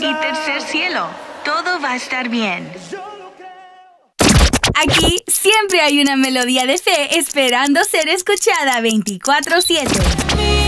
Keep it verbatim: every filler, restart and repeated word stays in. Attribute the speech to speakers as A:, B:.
A: y tercer cielo. Todo va a estar bien.
B: Aquí siempre hay una melodía de fe esperando ser escuchada veinticuatro siete.